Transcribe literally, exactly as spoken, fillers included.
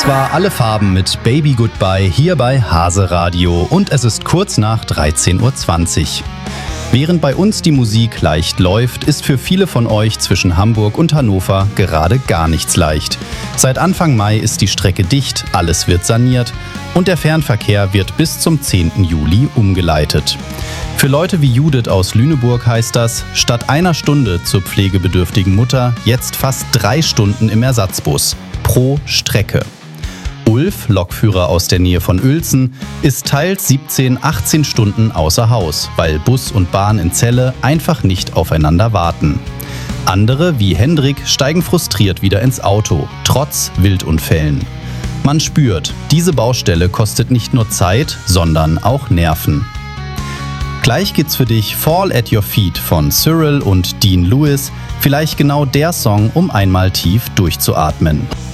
war Alle Farben mit Baby Goodbye hier bei Hase Radio und es ist kurz nach dreizehn Uhr zwanzig. Während bei uns die Musik leicht läuft, ist für viele von euch zwischen Hamburg und Hannover gerade gar nichts leicht. Seit Anfang Mai ist die Strecke dicht, alles wird saniert und der Fernverkehr wird bis zum zehnten Juli umgeleitet. Für Leute wie Judith aus Lüneburg heißt das, statt einer Stunde zur pflegebedürftigen Mutter jetzt fast drei Stunden im Ersatzbus pro Strecke. Ulf, Lokführer aus der Nähe von Uelzen, ist teils siebzehn, achtzehn Stunden außer Haus, weil Bus und Bahn in Celle einfach nicht aufeinander warten. Andere, wie Hendrik, steigen frustriert wieder ins Auto, trotz Wildunfällen. Man spürt, diese Baustelle kostet nicht nur Zeit, sondern auch Nerven. Gleich geht's für dich Fall at Your Feet von Cyril und Dean Lewis, vielleicht genau der Song, um einmal tief durchzuatmen.